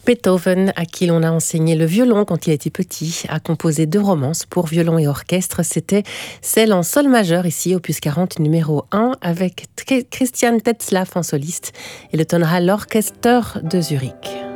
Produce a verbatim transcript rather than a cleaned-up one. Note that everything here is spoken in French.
Beethoven, à qui l'on a enseigné le violon quand il était petit, a composé deux romances pour violon et orchestre. C'était celle en sol majeur, ici, opus quarante, numéro un, avec Christian Tetzlaff en soliste et le Tonhalle Orchester de Zurich.